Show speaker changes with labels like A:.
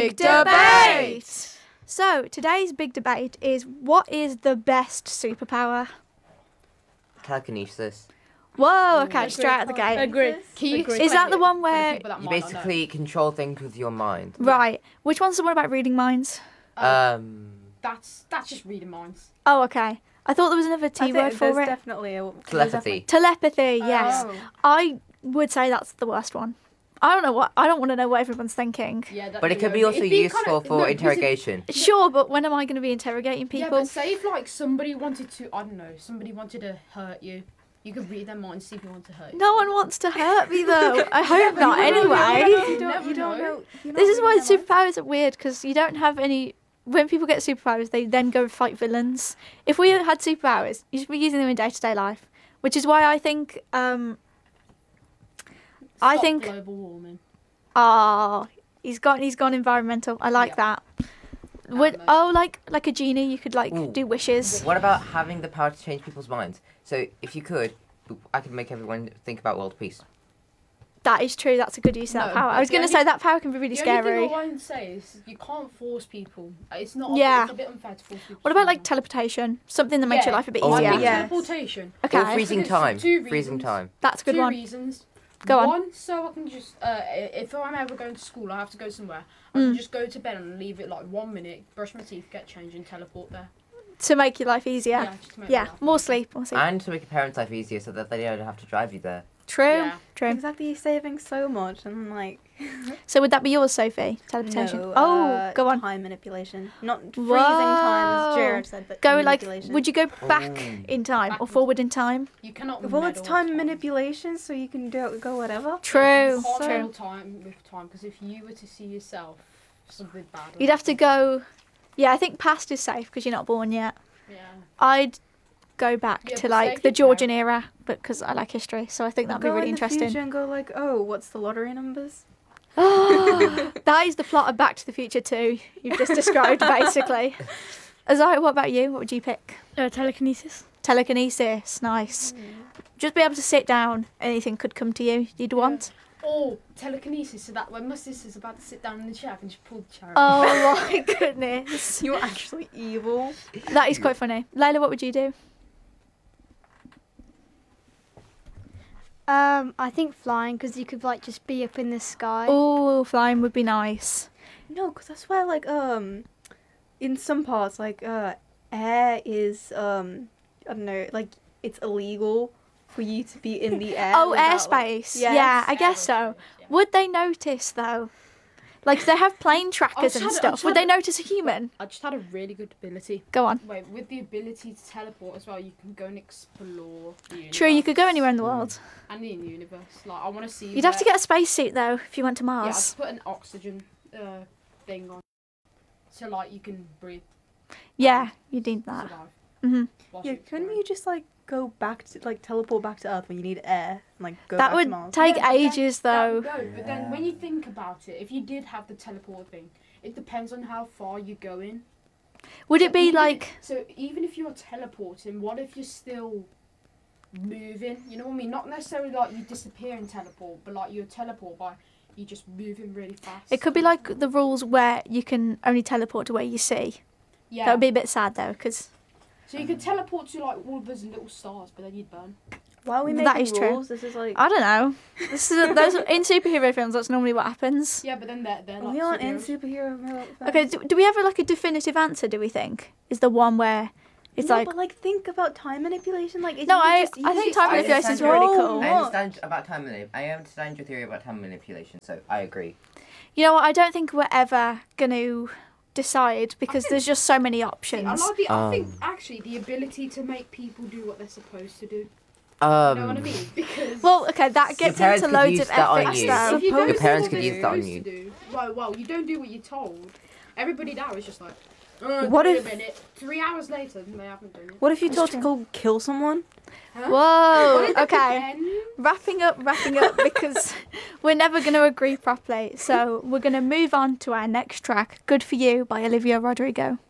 A: Big debate! So, today's big debate is, what is the best superpower?
B: Telekinesis.
A: Whoa, okay, straight out of the gate.
C: Agree.
A: Is that the one where...
B: You basically control things with your mind.
A: Right. Which one's the one about reading minds?
C: That's just reading minds.
A: Oh, okay. I thought there was another T word for
D: there's
A: it.
D: Definitely a
B: Telepathy.
A: Telepathy, yes.
C: Oh.
A: I would say that's the worst one. I don't want to know what everyone's thinking.
C: Yeah,
B: But it could be also useful for interrogation.
A: Sure, but when am I going to be interrogating people?
C: Yeah, but say if like somebody wanted to hurt you, you could read their mind, see if you want to hurt you.
A: No one wants to hurt me though. I hope not anyway.
C: You don't know.
A: This is why superpowers are weird, because you don't have any... When people get superpowers, they then go and fight villains. If we had superpowers, you should be using them in day-to-day life. Which is why I think...
C: Stop global warming.
A: He's gone environmental. I like that. Like a genie, you could do wishes.
B: What about having the power to change people's minds? So if you could, I could make everyone think about world peace.
A: That is true. That's a good use of that power. I was going to say that power can be really scary.
C: The only thing I want to say is you can't force people. It's not.
A: Yeah.
C: It's a bit unfair to force people.
A: What about like teleportation? Something that makes your life a bit easier.
D: Yes.
C: Teleportation.
A: Okay.
B: Or freezing time.
C: Two
B: Freezing
C: reasons.
B: time.
A: That's a good
C: Two
A: one.
C: reasons.
A: Go on.
C: One, so I can just, if I'm ever going to school, I have to go somewhere. I can just go to bed and leave it like 1 minute, brush my teeth, get changed, and teleport there.
A: To make your life easier.
C: Yeah, just to make my life
A: More
C: easier.
A: sleep.
B: And to make your parents' life easier so that they don't have to drive you there.
A: True.
C: Yeah.
A: True.
D: Exactly, saving so much, and like
A: So would that be yours, Sophie? Teleportation.
D: no,
A: Go on.
D: time manipulation, not freezing
A: Whoa.
D: time, as Jared said, but
A: Go like.
D: manipulation.
A: Would you go back in time or
C: Backwards.
A: forward in time?
C: You cannot.
D: Well, it's
C: meddle
D: time
C: with
D: manipulation, so you can go whatever.
A: True.
C: You can't
A: True.
C: meddle time with time because if you were to see yourself, something bad. would
A: You'd have to
C: happen.
A: go. Yeah, I think past is safe because you're not born yet.
C: Yeah.
A: I'd go back
C: Yeah,
A: to
C: but
A: like
C: safe
A: the
C: is
A: Georgian era, but because I like history, so I think that'd be
D: Go
A: really
D: in the
A: interesting.
D: future and go like, oh, what's the lottery numbers?
A: That is the plot of Back to the Future 2 you've just described, basically. Azai, what about you? What would you pick?
E: Telekinesis.
A: Telekinesis, nice. Just be able to sit down, anything could come to you you'd want.
C: Or telekinesis, so that when my sister's about to sit down in the chair, I can just pull the chair.
A: Oh my goodness.
D: You're actually evil.
A: That is quite funny. Layla, what would you do?
E: I think flying, because you could like just be up in the sky.
A: Oh, flying would be nice.
D: No, because I swear, like, in some parts, like, air is, I don't know, like, it's illegal for you to be in the air.
A: Oh,
D: without,
A: airspace.
D: Yes.
A: Yeah, I guess so. Would they notice, though? Like, they have plane trackers and stuff. Would they notice a human?
C: I just had a really good ability.
A: Go on.
C: Wait, with the ability to teleport as well, you can go and explore the universe.
A: True, you could go anywhere in the world.
C: And the universe. Like, I want to see.
A: You'd have to get a spacesuit, though, if you went to
C: Yeah, I'd
A: Mars.
C: put an oxygen thing on, so like you can breathe.
A: Yeah, you need that.
C: Survive.
A: hmm
C: whilst
D: Yeah,
C: you're
D: couldn't
C: exploring.
D: you just, like, go back to, like, teleport back to Earth when you need air? And, like, go
A: That
D: back
A: would
D: to Mars?
A: take
C: Yeah, but then
A: ages,
C: that
A: though.
C: would go, but then when you think about it, if you did have the teleport thing, it depends on how far you're going.
A: Would it be
C: even
A: like...
C: So even if you're teleporting, what if you're still moving? You know what I mean? Not necessarily like you disappear and teleport, but like you teleport by you just moving really fast.
A: It could be like the rules where you can only teleport to where you see.
C: Yeah.
A: That would be a bit sad, though, because...
C: So you could teleport to like all those little stars, but then you'd burn.
D: Why are we
A: That
D: making
A: is true.
D: rules? This is, like...
A: I don't know. Those in superhero films, that's normally what happens.
C: Yeah, but then they're like
D: we aren't in
C: superheroes.
D: superhero films.
A: Okay, do we have like a definitive answer, do we think? Is the one where it's
D: No,
A: like...
D: but, like, think about time manipulation. Like,
A: No, I think time
B: I
A: manipulation is
B: understand
A: really
D: so
A: cool.
B: I
D: much.
B: understand about time manipulation. I understand your theory about time manipulation, so I agree.
A: You know what, I don't think we're ever going to decide because there's just so many options.
C: I think actually the ability to make people do what they're supposed to do. You
A: Um,
C: know what I mean? Because
A: Well, okay, that gets
B: parents
A: into
B: could
A: loads
B: use
A: of
B: that on
A: ethics,
B: you.
A: though.
C: if you don't
B: Your
C: do
B: parents
C: what
B: could
C: they're
B: use that on
C: supposed
B: you.
C: to do, well, you don't do what you're told. Everybody now is just like,
D: What
C: wait
D: if-
C: a minute. 3 hours later, they haven't done it.
D: What if you told to go kill someone?
C: Huh?
A: Whoa,
C: Well, it
A: okay.
C: depends.
A: Wrapping up because we're never going to agree properly. So we're going to move on to our next track, Good For You by Olivia Rodrigo.